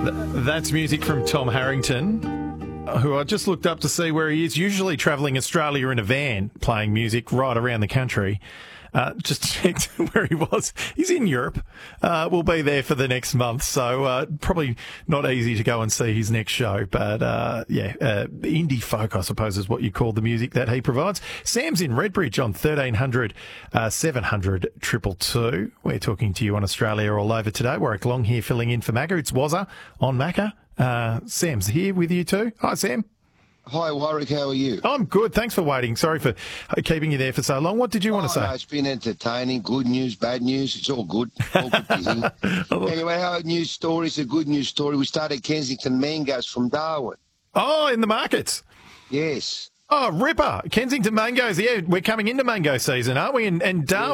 That's music from Tom Harrington, who I just looked up to see where he is, usually travelling Australia in a van, playing music right around the country. Just checked where he was. He's in Europe. We'll be there for the next month, so probably not easy to go and see his next show. But, indie folk, I suppose, is what you call the music that he provides. Sam's in Redbridge on 1300 700 222. We're talking to you on Australia All Over today. Warwick Long here filling in for Macca. It's Wazza on Macca. Sam's here with you too. Hi, Sam. Hi, Warwick. How are you? I'm good. Thanks for waiting. Sorry for keeping you there for so long. What did you want to say? No, it's been entertaining. Good news, bad news. It's all good. All good to hear. Anyway, our news story is a good news story. We started Kensington Mangoes from Darwin. Oh, in the markets? Yes. Oh, ripper. Kensington Mangoes. Yeah, we're coming into mango season, aren't we? And Darwin.